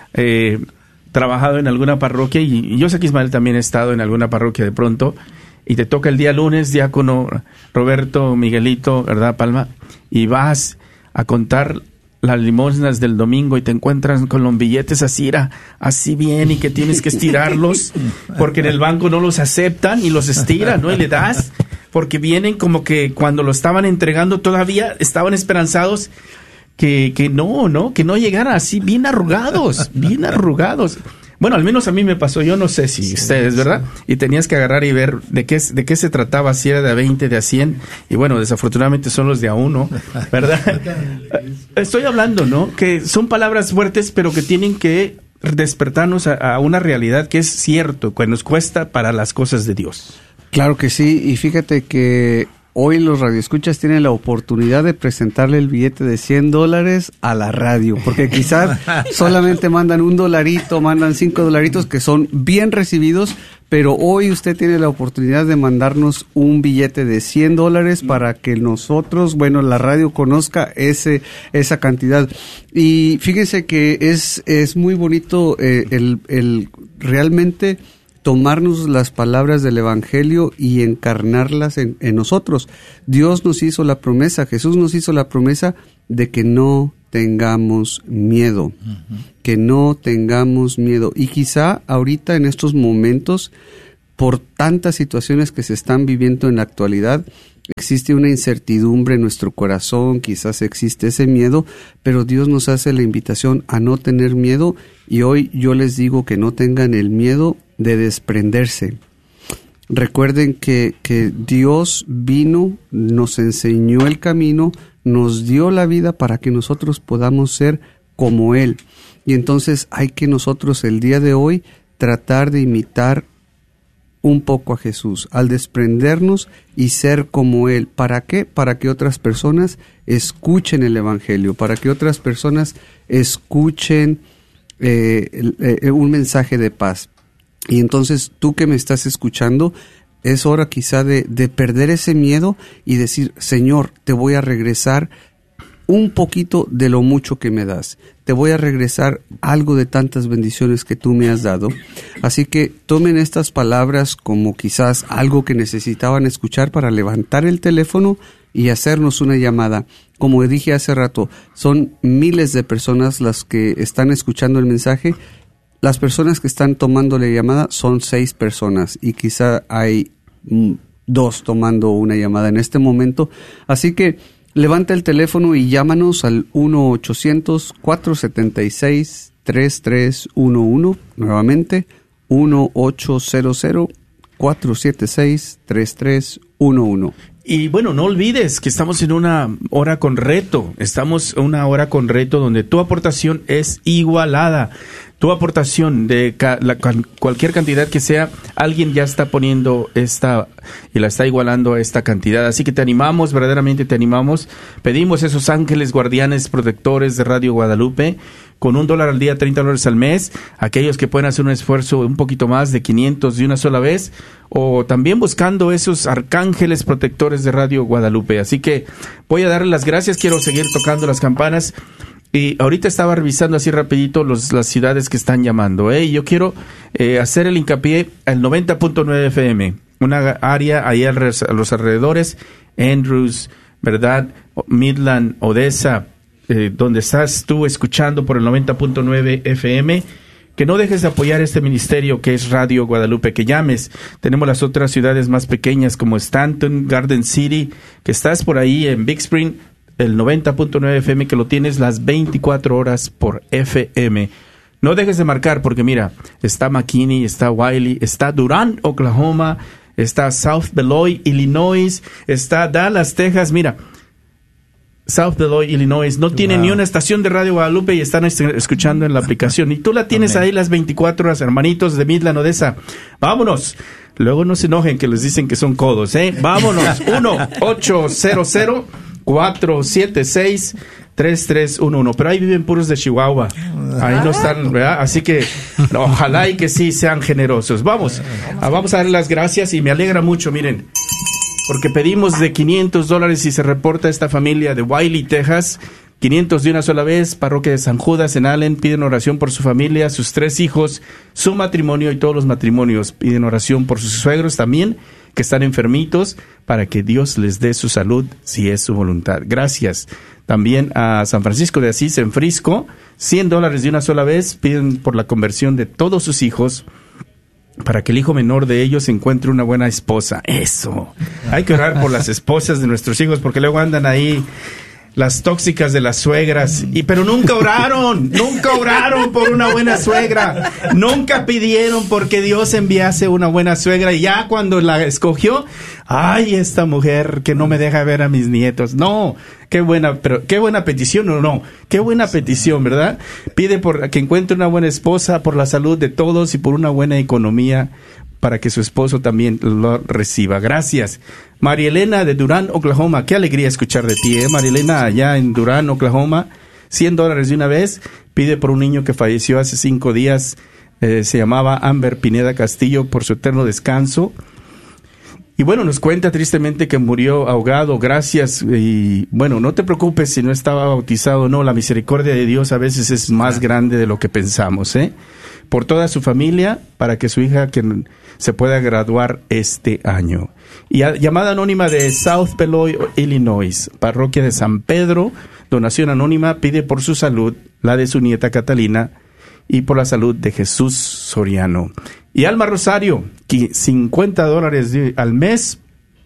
en alguna parroquia, y yo sé que Ismael también ha estado en alguna parroquia de pronto, y te toca el día lunes, diácono Roberto, Miguelito, ¿verdad, Palma? Y vas a contar las limosnas del domingo y te encuentras con los billetes así bien, y que tienes que estirarlos porque en el banco no los aceptan y los estiran, ¿no? Y le das, porque vienen como que cuando lo estaban entregando todavía estaban esperanzados que no llegara así bien arrugados. Bueno, al menos a mí me pasó, yo no sé si ustedes, ¿verdad? Y tenías que agarrar y ver de qué se trataba, si era de a 20, de a 100, y bueno, desafortunadamente son los de a 1, ¿verdad? Estoy hablando, ¿no? Que son palabras fuertes, pero que tienen que despertarnos a una realidad que es cierto, que nos cuesta para las cosas de Dios. Claro que sí, y fíjate que hoy los radioescuchas tienen la oportunidad de presentarle el billete de $100 a la radio, porque quizás solamente mandan $1, mandan $5 que son bien recibidos, pero hoy usted tiene la oportunidad de mandarnos un billete de $100 para que nosotros, la radio conozca esa cantidad. Y fíjense que es muy bonito el realmente tomarnos las palabras del Evangelio y encarnarlas en nosotros. Dios nos hizo la promesa, Jesús nos hizo la promesa de que no tengamos miedo, que no tengamos miedo. Y quizá ahorita en estos momentos, por tantas situaciones que se están viviendo en la actualidad, existe una incertidumbre en nuestro corazón, quizás existe ese miedo, pero Dios nos hace la invitación a no tener miedo, y hoy yo les digo que no tengan el miedo de desprenderse. Recuerden que Dios vino, nos enseñó el camino, nos dio la vida para que nosotros podamos ser como Él. Y entonces hay que nosotros el día de hoy tratar de imitar un poco a Jesús, al desprendernos y ser como Él. ¿Para qué? Para que otras personas escuchen el Evangelio, para que otras personas escuchen un mensaje de paz. Y entonces tú que me estás escuchando, es hora quizá de perder ese miedo y decir: Señor, te voy a regresar un poquito de lo mucho que me das. Te voy a regresar algo de tantas bendiciones que tú me has dado. Así que tomen estas palabras como quizás algo que necesitaban escuchar para levantar el teléfono y hacernos una llamada. Como dije hace rato, son miles de personas las que están escuchando el mensaje. Las personas que están tomando la llamada son 6 personas y quizá hay 2 tomando una llamada en este momento. Así que levanta el teléfono y llámanos al 1-800-476-3311. Nuevamente, 1-800-476-3311. Y bueno, no olvides que estamos en una hora con reto. Estamos en una hora con reto donde tu aportación es igualada. Tu aportación de cualquier cantidad que sea, alguien ya está poniendo esta y la está igualando a esta cantidad. Así que te animamos, verdaderamente te animamos. Pedimos esos ángeles guardianes protectores de Radio Guadalupe con $1 al día, $30 al mes. Aquellos que pueden hacer un esfuerzo un poquito más de 500 de una sola vez, o también buscando esos arcángeles protectores de Radio Guadalupe. Así que voy a darle las gracias. Quiero seguir tocando las campanas. Y ahorita estaba revisando así rapidito las ciudades que están llamando. Y yo quiero hacer el hincapié al 90.9 FM, una área ahí a los alrededores, Andrews, ¿verdad? Midland, Odessa, donde estás tú escuchando por el 90.9 FM. Que no dejes de apoyar este ministerio que es Radio Guadalupe, que llames. Tenemos las otras ciudades más pequeñas como Stanton, Garden City, que estás por ahí en Big Spring, el 90.9 FM, que lo tienes las 24 horas por FM. No dejes de marcar, porque mira, está McKinney, está Wiley, está Durant, Oklahoma, está South Beloit, Illinois, está Dallas, Texas. Mira, South Beloit, Illinois, no tiene ni una estación de Radio Guadalupe y están escuchando en la aplicación. Y tú la tienes ahí las 24 horas, hermanitos de Midland, Odessa. Vámonos. Luego no se enojen que les dicen que son codos, Vámonos. 1-800-476-3311. Pero ahí viven puros de Chihuahua. Ahí no están, ¿verdad? Así que ojalá y que sí sean generosos. Vamos a darle las gracias y me alegra mucho, miren, porque pedimos de $500 y se reporta esta familia de Wiley, Texas. 500 de una sola vez. Parroquia de San Judas en Allen. Piden oración por su familia, sus 3 hijos, su matrimonio y todos los matrimonios. Piden oración por sus suegros también, que están enfermitos, para que Dios les dé su salud si es su voluntad. Gracias. También a San Francisco de Asís en Frisco. $100 de una sola vez. Piden por la conversión de todos sus hijos, para que el hijo menor de ellos encuentre una buena esposa. Eso. Hay que orar por las esposas de nuestros hijos, porque luego andan ahí las tóxicas de las suegras, pero nunca oraron por una buena suegra, nunca pidieron porque Dios enviase una buena suegra, y ya cuando la escogió, ay, esta mujer que no me deja ver a mis nietos. No, qué buena petición, qué buena petición, ¿verdad? Pide por que encuentre una buena esposa, por la salud de todos y por una buena economía para que su esposo también lo reciba. Gracias. María Elena de Durán, Oklahoma. Qué alegría escuchar de ti, María Elena, allá en Durán, Oklahoma. $100 de una vez. Pide por un niño que falleció hace 5 días. Se llamaba Amber Pineda Castillo, por su eterno descanso. Y bueno, nos cuenta tristemente que murió ahogado. Gracias. Y bueno, no te preocupes si no estaba bautizado o no. La misericordia de Dios a veces es más grande de lo que pensamos, por toda su familia, para que su hija que se pueda graduar este año. Y llamada anónima de South Beloit, Illinois, parroquia de San Pedro, donación anónima, pide por su salud, la de su nieta Catalina, y por la salud de Jesús Soriano. Y Alma Rosario, $50 al mes,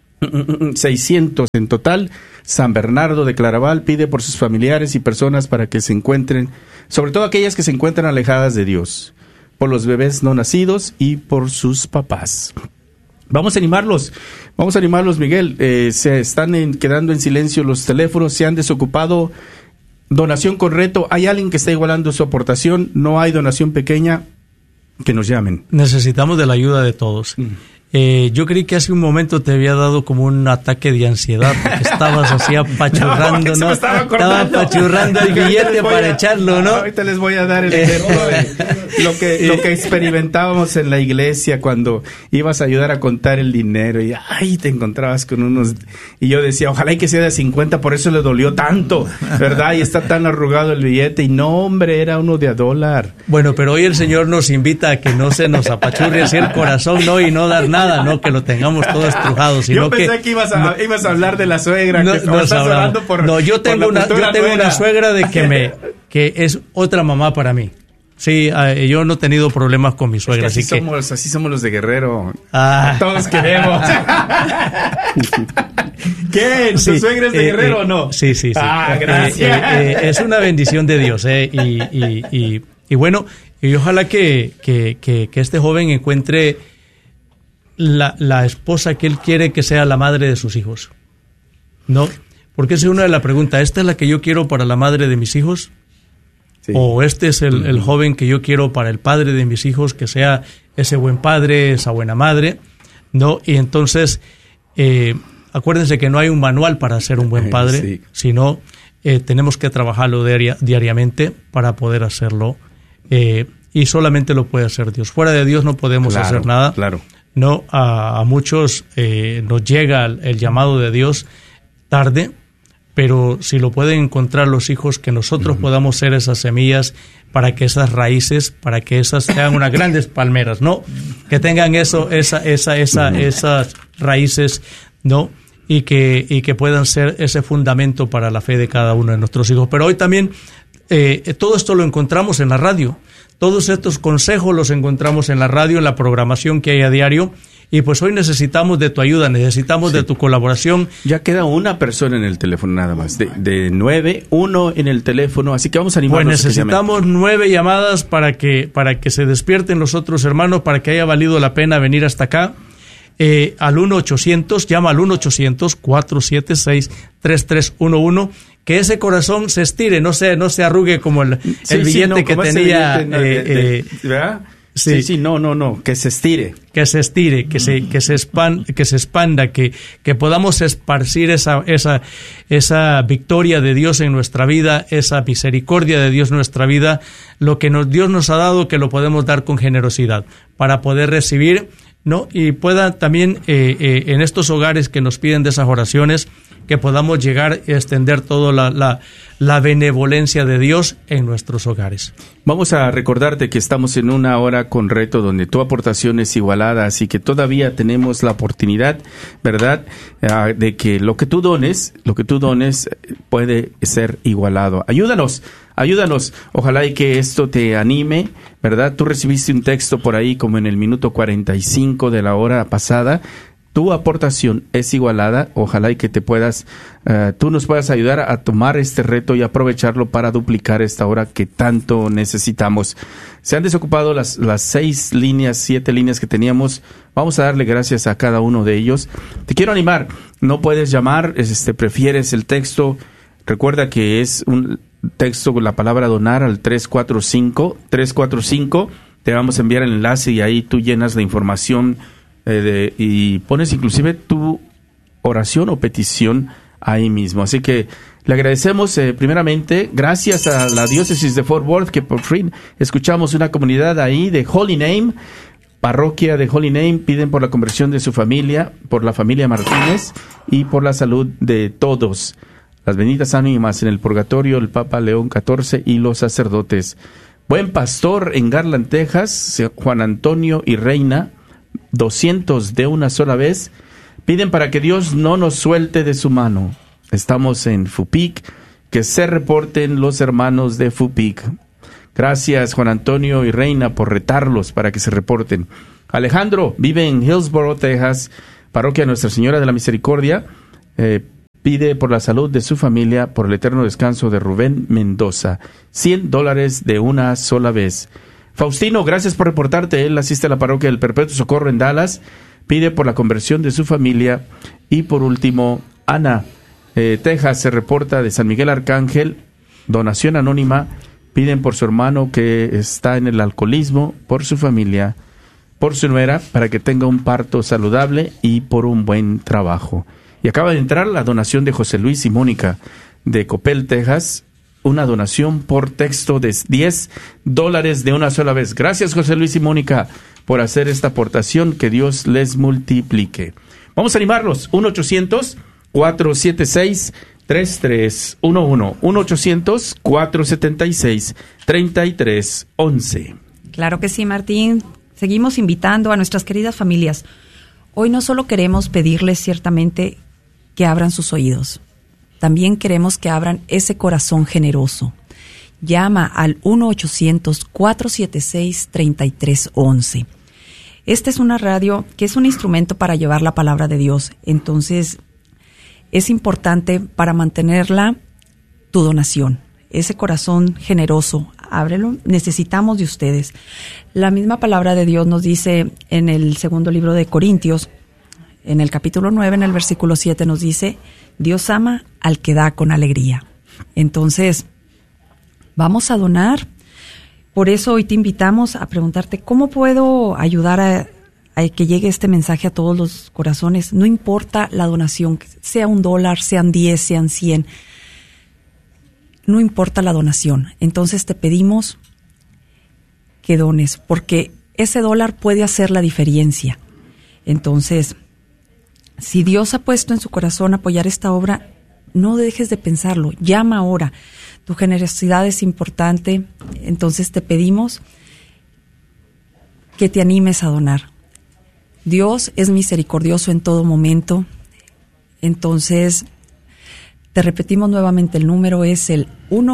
600 en total. San Bernardo de Claraval pide por sus familiares y personas para que se encuentren, sobre todo aquellas que se encuentran alejadas de Dios, por los bebés no nacidos y por sus papás. Vamos a animarlos, Miguel. Se están quedando en silencio los teléfonos, se han desocupado. Donación con reto, hay alguien que está igualando su aportación, no hay donación pequeña, que nos llamen. Necesitamos de la ayuda de todos. Yo creí que hace un momento te había dado como un ataque de ansiedad, porque estabas así apachurrando, ¿no? Estaba apachurrando el billete para echarlo, ¿no? Ahorita les voy a dar el ejemplo de lo que experimentábamos en la iglesia cuando ibas a ayudar a contar el dinero y te encontrabas con unos... Y yo decía, ojalá y que sea de 50, por eso le dolió tanto, ¿verdad? Y está tan arrugado el billete. Y no, hombre, era uno de $1. Bueno, pero hoy el Señor nos invita a que no se nos apachurre así el corazón, ¿no? Y no dar nada. No que lo tengamos todo estrujado, sino yo pensé que ibas a hablar de la suegra, que estás hablando por... No, yo tengo una suegra que es otra mamá para mí. Sí, yo no he tenido problemas con mi suegra, así somos los de Guerrero. Todos queremos. ¿Qué? ¿Tu suegra es de Guerrero o no? Sí. Gracias. Es una bendición de Dios, y bueno, y ojalá que este joven encuentre la esposa que él quiere que sea la madre de sus hijos, ¿no? Porque esa es una de las preguntas. ¿Esta es la que yo quiero para la madre de mis hijos? Sí. ¿O este es el joven que yo quiero para el padre de mis hijos, que sea ese buen padre, esa buena madre, ¿no? Y entonces, acuérdense que no hay un manual para ser un buen padre, sino tenemos que trabajarlo diariamente para poder hacerlo, y solamente lo puede hacer Dios. Fuera de Dios no podemos hacer nada. Claro. No, a muchos nos llega el llamado de Dios tarde, pero si lo pueden encontrar los hijos, que nosotros podamos ser esas semillas para que esas raíces, para que esas sean unas grandes palmeras, ¿no? Que tengan esas raíces, ¿no? Y que puedan ser ese fundamento para la fe de cada uno de nuestros hijos. Pero hoy también todo esto lo encontramos en la radio. Todos estos consejos los encontramos en la radio, en la programación que hay a diario, y pues hoy necesitamos de tu ayuda, necesitamos de tu colaboración. Ya queda una persona en el teléfono nada más, de 9, uno en el teléfono, así que vamos a animarnos. Pues necesitamos 9 llamadas para que se despierten los otros hermanos, para que haya valido la pena venir hasta acá. Al 1-800, llama al 1-800-476-3311, que ese corazón se estire, no se arrugue como el billete que tenía. ¿Verdad? Sí, no, que se estire. Que se estire, que se expanda, que podamos esparcir esa victoria de Dios en nuestra vida, esa misericordia de Dios en nuestra vida, lo que Dios nos ha dado, que lo podemos dar con generosidad, para poder recibir, ¿no? Y pueda también en estos hogares que nos piden de esas oraciones, que podamos llegar y extender toda la benevolencia de Dios en nuestros hogares. Vamos a recordarte que estamos en una hora con reto donde tu aportación es igualada, así que todavía tenemos la oportunidad, ¿verdad?, de que lo que tú dones puede ser igualado. Ayúdanos, ojalá y que esto te anime, ¿verdad? Tú recibiste un texto por ahí como en el minuto 45 de la hora pasada. Tu aportación es igualada, ojalá y que tú nos puedas ayudar a tomar este reto y aprovecharlo para duplicar esta hora que tanto necesitamos. Se han desocupado las 7 líneas que teníamos. Vamos a darle gracias a cada uno de ellos. Te quiero animar, no puedes llamar, prefieres el texto. Recuerda que es un texto con la palabra donar al 345 te vamos a enviar el enlace y ahí tú llenas la información y pones inclusive tu oración o petición ahí mismo. Así que le agradecemos primeramente, gracias a la diócesis de Fort Worth, que por fin escuchamos una comunidad ahí de Holy Name, parroquia de Holy Name. Piden por la conversión de su familia, por la familia Martínez y por la salud de todos. Las benditas ánimas en el purgatorio, el Papa León XIV y los sacerdotes. Buen Pastor en Garland, Texas, Juan Antonio y Reina, 200 de una sola vez. Piden para que Dios no nos suelte de su mano. Estamos en Fupic, que se reporten los hermanos de Fupic. Gracias, Juan Antonio y Reina, por retarlos para que se reporten. Alejandro vive en Hillsboro, Texas, parroquia Nuestra Señora de la Misericordia. Pide por la salud de su familia, por el eterno descanso de Rubén Mendoza. $100 de una sola vez. Faustino, gracias por reportarte. Él asiste a la parroquia del Perpetuo Socorro en Dallas. Pide por la conversión de su familia. Y por último, Ana, Texas, se reporta de San Miguel Arcángel. Donación anónima. Piden por su hermano que está en el alcoholismo, por su familia, por su nuera, para que tenga un parto saludable y por un buen trabajo. Y acaba de entrar la donación de José Luis y Mónica de Coppell, Texas, una donación por texto de $10 de una sola vez. Gracias, José Luis y Mónica, por hacer esta aportación. Que Dios les multiplique. Vamos a animarlos. 1-800-476-3311. 1-800-476-3311. Claro que sí, Martín. Seguimos invitando a nuestras queridas familias. Hoy no solo queremos pedirles ciertamente que abran sus oídos, también queremos que abran ese corazón generoso. Llama al 1-800-476-3311. Esta es una radio que es un instrumento para llevar la palabra de Dios. Entonces, es importante para mantenerla tu donación. Ese corazón generoso, ábrelo. Necesitamos de ustedes. La misma palabra de Dios nos dice en el segundo libro de Corintios, en el capítulo 9, en el versículo 7, nos dice: Dios ama al que da con alegría. Entonces, vamos a donar. Por eso hoy te invitamos a preguntarte, ¿cómo puedo ayudar a que llegue este mensaje a todos los corazones? No importa la donación, sea $1, sean 10, sean 100. No importa la donación. Entonces te pedimos que dones, porque ese $1 puede hacer la diferencia. Entonces, si Dios ha puesto en su corazón apoyar esta obra, no dejes de pensarlo. Llama ahora. Tu generosidad es importante. Entonces te pedimos que te animes a donar. Dios es misericordioso en todo momento. Entonces, te repetimos nuevamente, el número es el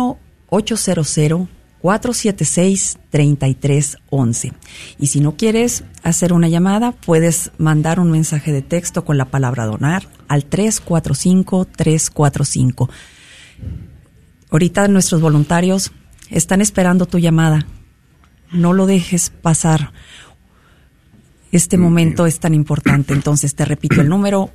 1-800-476-3311. Y si no quieres hacer una llamada, puedes mandar un mensaje de texto con la palabra donar al 345-345. Ahorita nuestros voluntarios están esperando tu llamada. No lo dejes pasar. Este momento es tan importante. Entonces te repito el número: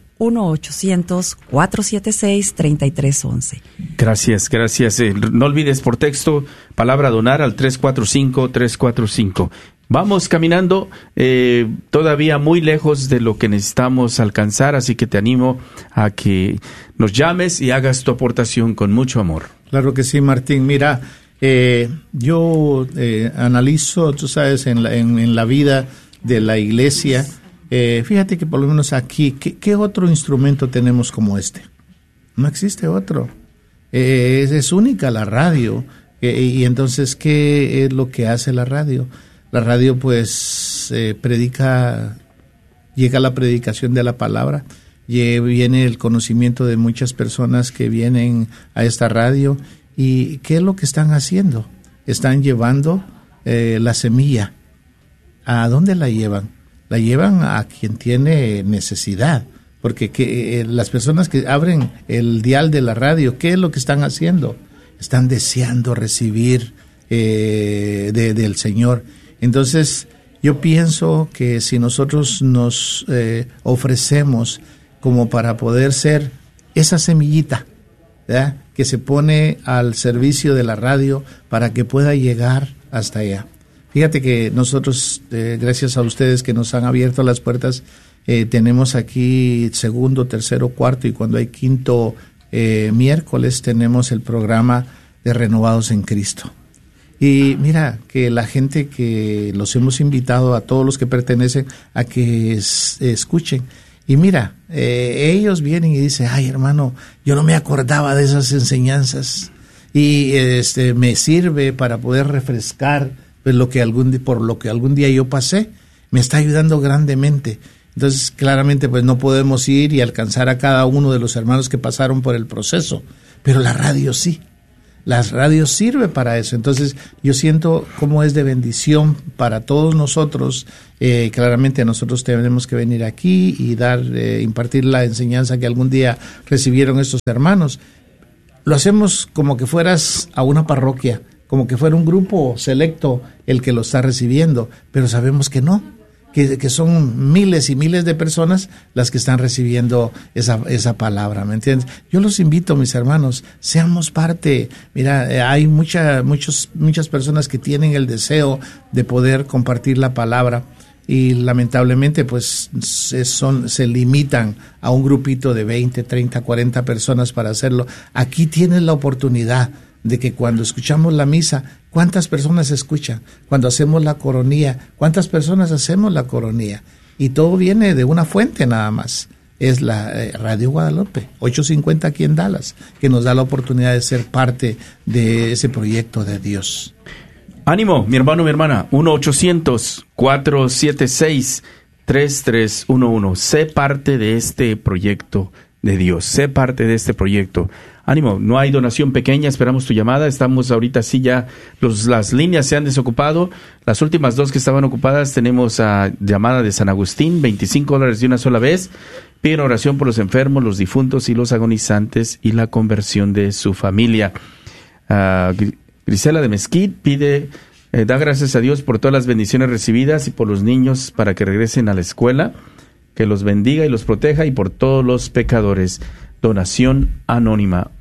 1-800-476-3311. Gracias. No olvides por texto, palabra donar al 345-345. Vamos caminando todavía muy lejos de lo que necesitamos alcanzar, así que te animo a que nos llames y hagas tu aportación con mucho amor. Claro que sí, Martín. Mira, yo analizo, tú sabes, en la vida de la iglesia. Fíjate que por lo menos aquí, ¿qué otro instrumento tenemos como este? No existe otro. Es única la radio. Y entonces, ¿qué es lo que hace la radio? La radio, pues, predica, llega la predicación de la palabra, viene el conocimiento de muchas personas que vienen a esta radio. ¿Y qué es lo que están haciendo? Están llevando la semilla. ¿A dónde la llevan? La llevan a quien tiene necesidad, porque las personas que abren el dial de la radio, ¿qué es lo que están haciendo? Están deseando recibir del Señor. Entonces, yo pienso que si nosotros nos ofrecemos como para poder ser esa semillita, ¿verdad?, que se pone al servicio de la radio para que pueda llegar hasta allá. Fíjate que nosotros, gracias a ustedes que nos han abierto las puertas, tenemos aquí segundo, tercero, cuarto y cuando hay quinto miércoles tenemos el programa de Renovados en Cristo. Y mira que la gente que los hemos invitado a todos los que pertenecen a que escuchen. Y mira, ellos vienen y dicen, ay hermano, yo no me acordaba de esas enseñanzas y me sirve para poder refrescar pues, por lo que algún día yo pasé, me está ayudando grandemente. Entonces, claramente, pues no podemos ir y alcanzar a cada uno de los hermanos que pasaron por el proceso, pero la radio sí. La radio sirve para eso. Entonces, yo siento cómo es de bendición para todos nosotros. Claramente, nosotros tenemos que venir aquí y impartir la enseñanza que algún día recibieron estos hermanos. Lo hacemos como que fueras a una parroquia, como que fuera un grupo selecto el que lo está recibiendo, pero sabemos que no. Que son miles y miles de personas las que están recibiendo esa palabra, ¿me entiendes? Yo los invito, mis hermanos, seamos parte. Mira, hay muchas personas que tienen el deseo de poder compartir la palabra y lamentablemente pues se limitan a un grupito de 20, 30, 40 personas para hacerlo. Aquí tienes la oportunidad de que cuando escuchamos la misa, ¿cuántas personas escuchan? Cuando hacemos la coronía, ¿cuántas personas hacemos la coronía? Y todo viene de una fuente nada más. Es la Radio Guadalupe, 850 aquí en Dallas, que nos da la oportunidad de ser parte de ese proyecto de Dios. Ánimo, mi hermano, mi hermana, 1-800-476-3311. Sé parte de este proyecto de Dios, sé parte de este proyecto. Ánimo, no hay donación pequeña, esperamos tu llamada. Estamos ahorita sí ya, las líneas se han desocupado. Las últimas dos que estaban ocupadas tenemos llamada de San Agustín, $25 de una sola vez. Piden oración por los enfermos, los difuntos y los agonizantes y la conversión de su familia. Grisela de Mesquite da gracias a Dios por todas las bendiciones recibidas y por los niños para que regresen a la escuela, que los bendiga y los proteja y por todos los pecadores. Donación anónima.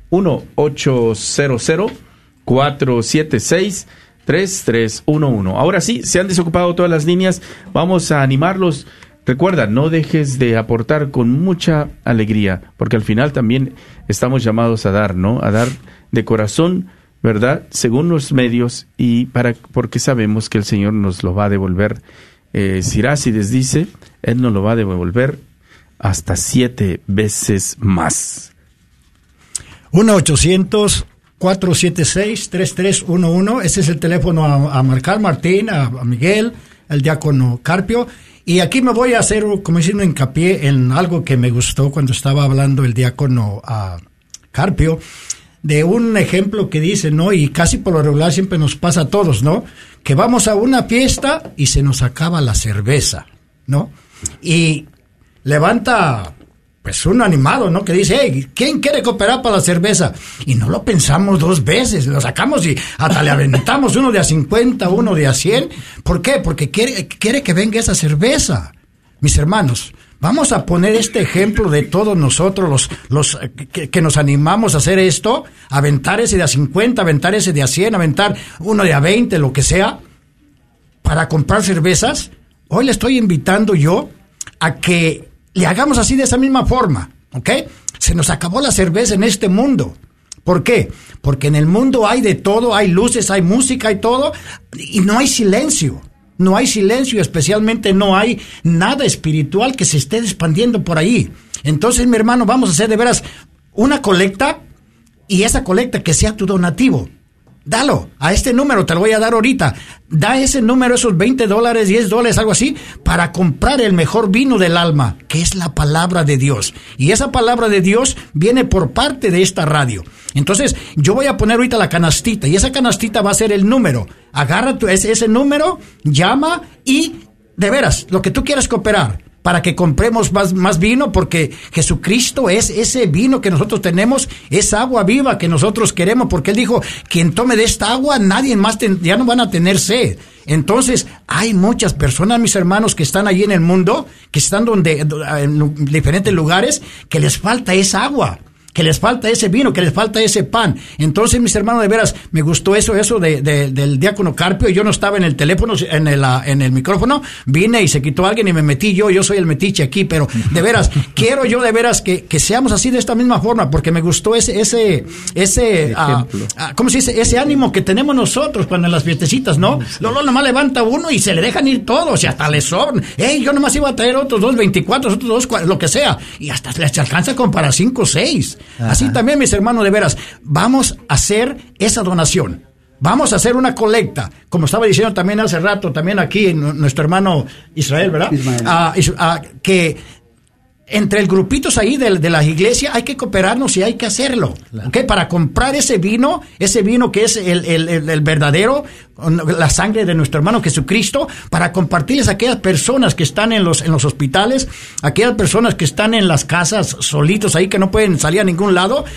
1-800-476-3311. Ahora sí, se han desocupado todas las líneas. Vamos a animarlos. Recuerda, no dejes de aportar con mucha alegría, porque al final también estamos llamados a dar, ¿no? A dar de corazón, ¿verdad? Según los medios y porque sabemos que el Señor nos lo va a devolver. Sirácides dice, Él nos lo va a devolver hasta 7 veces más. 1-800-476-3311. Ese es el teléfono a marcar, Martín, a Miguel, el diácono Carpio. Y aquí me voy a hacer, como diciendo, hincapié en algo que me gustó cuando estaba hablando el diácono Carpio, de un ejemplo que dice, ¿no? Y casi por lo regular siempre nos pasa a todos, ¿no? Que vamos a una fiesta y se nos acaba la cerveza, ¿no? Y levanta pues un animado, ¿no? Que dice, hey, ¿quién quiere cooperar para la cerveza? Y no lo pensamos 2 veces, lo sacamos y hasta le aventamos uno de a 50, uno de a 100. ¿Por qué? Porque quiere que venga esa cerveza. Mis hermanos, vamos a poner este ejemplo de todos nosotros, los que nos animamos a hacer esto, aventar ese de a 50, aventar ese de a 100, aventar uno de a 20, lo que sea, para comprar cervezas. Hoy le estoy invitando yo a que le hagamos así de esa misma forma, ¿ok? Se nos acabó la cerveza en este mundo. ¿Por qué? Porque en el mundo hay de todo, hay luces, hay música, hay todo, y no hay silencio. No hay silencio, especialmente no hay nada espiritual que se esté expandiendo por ahí. Entonces, mi hermano, vamos a hacer de veras una colecta, y esa colecta que sea tu donativo. Dalo a este número, te lo voy a dar ahorita. Da ese número, esos $20, $10, algo así, para comprar el mejor vino del alma, que es la palabra de Dios. Y esa palabra de Dios viene por parte de esta radio. Entonces, yo voy a poner ahorita la canastita, y esa canastita va a ser el número. Agarra ese número, llama, y de veras, lo que tú quieras cooperar, para que compremos más vino, porque Jesucristo es ese vino que nosotros tenemos, esa agua viva que nosotros queremos, porque Él dijo, quien tome de esta agua, nadie más ya no van a tener sed. Entonces, hay muchas personas, mis hermanos, que están allí en el mundo, que están en diferentes lugares, que les falta esa agua, que les falta ese vino, que les falta ese pan. Entonces, mis hermanos, de veras, me gustó eso del diácono Carpio. Yo no estaba en el teléfono, en el micrófono, vine y se quitó alguien y me metí yo soy el metiche aquí, pero de veras, quiero yo de veras que seamos así de esta misma forma, porque me gustó ese ¿cómo se dice? Ese ánimo que tenemos nosotros cuando en las fiestecitas, ¿no? Luego nomás levanta uno y se le dejan ir todos, y hasta les sobran. Yo nomás iba a traer otros 2, 24, otros 2, lo que sea, y hasta les alcanza como para 5 o 6. Así también, mis hermanos, de veras, vamos a hacer esa donación. Vamos a hacer una colecta, como estaba diciendo también hace rato, también aquí nuestro hermano Israel, ¿verdad? Que entre el grupitos ahí de la iglesia hay que cooperarnos y hay que hacerlo, claro. ¿Okay? Para comprar ese vino que es el verdadero, la sangre de nuestro hermano Jesucristo, para compartirles a aquellas personas que están en los hospitales, aquellas personas que están en las casas solitos ahí, que no pueden salir a ningún lado,